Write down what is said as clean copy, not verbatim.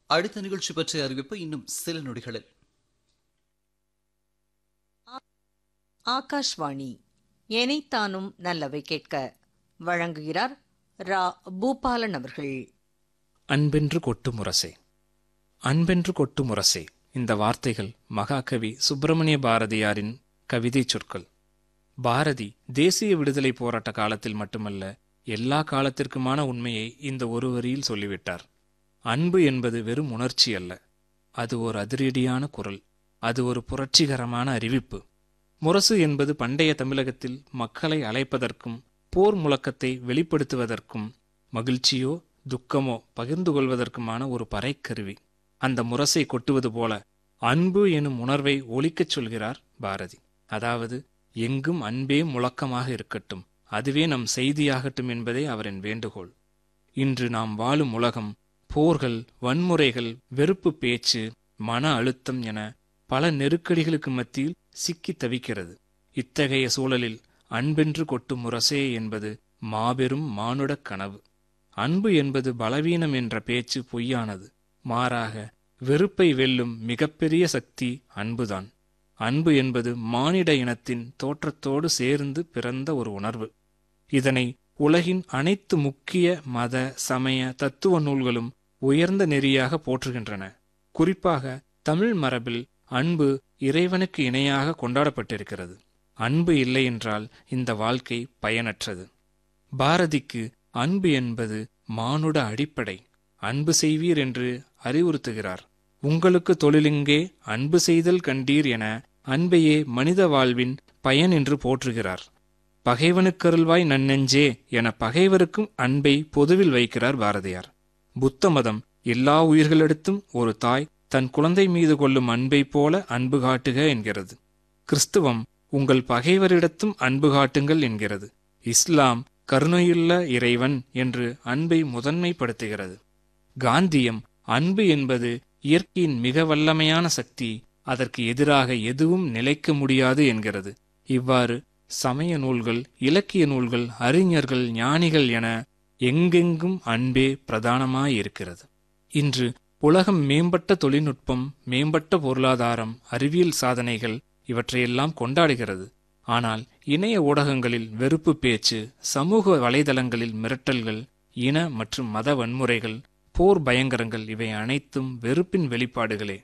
அடுத்த நிகழ்ச்சி பற்றிய அறிவிப்பு இன்னும் சில நொடிகளில். ஆகாஷ்வாணி எனைத்தானும் நல்லவை கேட்க வழங்குகிறார் ரா. பூபாலன் அவர்கள். அன்பென்று கொட்டு முரசே, அன்பென்று கொட்டு முரசே. இந்த வார்த்தைகள் மகாகவி சுப்பிரமணிய பாரதியாரின் கவிதை சொற்கள். பாரதி தேசிய விடுதலை போராட்ட காலத்தில் மட்டுமல்ல, எல்லா காலத்திற்குமான உண்மையை இந்த ஒரு வரியில் சொல்லிவிட்டார். அன்பு என்பது வெறும் உணர்ச்சி அல்ல, அது ஒரு அதிரடியான குரல், அது ஒரு புரட்சிகரமான அறிவிப்பு. முரசு என்பது பண்டைய தமிழகத்தில் மக்களை அழைப்பதற்கும் போர் முழக்கத்தை வெளிப்படுத்துவதற்கும் மகிழ்ச்சியோ துக்கமோ பகிர்ந்து கொள்வதற்குமான ஒரு பறைக்கருவி. அந்த முரசை கொட்டுவது போல அன்பு எனும் உணர்வை ஒலிக்கச் சொல்கிறார் பாரதி. அதாவது, எங்கும் அன்பே முழக்கமாக இருக்கட்டும், அதுவே நம் செய்தியாகட்டும் என்பதே அவரின் வேண்டுகோள். இன்று நாம் வாழும் உலகம் போர்கள், வன்முறைகள், வெறுப்பு பேச்சு, மன அழுத்தம் என பல நெருக்கடிகளுக்கு மத்தியில் சிக்கி தவிக்கிறது. இத்தகைய சூழலில் அன்பென்று கொட்டும் முரசே என்பது மாபெரும் மானுடக் கனவு. அன்பு என்பது பலவீனம் என்ற பேச்சு பொய்யானது. மாறாக வெறுப்பை வெல்லும் மிகப்பெரிய சக்தி அன்புதான். அன்பு என்பது மானிட இனத்தின் தோற்றத்தோடு சேர்ந்து பிறந்த ஒரு உணர்வு. இதனை உலகின் அனைத்து முக்கிய மத, சமய, தத்துவ நூல்களும் உயர்ந்த நெறியாக போற்றுகின்றன. குறிப்பாக தமிழ் மரபில் அன்பு இறைவனுக்கு இணையாக கொண்டாடப்பட்டிருக்கிறது. அன்பு இல்லை என்றால் இந்த வாழ்க்கை பயனற்றது. பாரதிக்கு அன்பு என்பது மானுட அடிப்படை. அன்பு செய்வீர் என்று அறிவுறுத்துகிறார். உங்களுக்கு தொழிலிங்கே அன்பு செய்தல் கண்டீர் என அன்பையே மனித வாழ்வின் பயன் என்று போற்றுகிறார். பகைவனுக்கருள்வாய் நன்னெஞ்சே என பகைவருக்கும் அன்பை பொதுவில் வைக்கிறார் பாரதியார். புத்த மதம் எல்லா உயிர்களிடத்தும் ஒரு தாய் தன் குழந்தை மீது கொள்ளும் அன்பை போல அன்பு காட்டுக என்கிறது. கிறிஸ்துவம் உங்கள் பகைவரிடத்தும் அன்பு காட்டுங்கள் என்கிறது. இஸ்லாம் கருணையுள்ள இறைவன் என்று அன்பை முதன்மைப்படுத்துகிறது. காந்தியம் அன்பு என்பது இயற்கையின் மிக வல்லமையான சக்தி, அதற்கு எதிராக எதுவும் நிலைக்க முடியாது என்கிறது. இவ்வாறு சமய நூல்கள், இலக்கிய நூல்கள், அறிஞர்கள், ஞானிகள் என எங்கெங்கும் அன்பே பிரதானமாயிருக்கிறது. இன்று உலகம் மேம்பட்ட தொழில்நுட்பம், மேம்பட்ட பொருளாதாரம், அறிவியல் சாதனைகள் இவற்றையெல்லாம் கொண்டாடுகிறது. ஆனால் இணைய ஊடகங்களில் வெறுப்பு பேச்சு, சமூக வலைதளங்களில் மிரட்டல்கள், இன மற்றும் மத வன்முறைகள், போர் பயங்கரங்கள் இவை அனைத்தும் வெறுப்பின் வெளிப்பாடுகளே.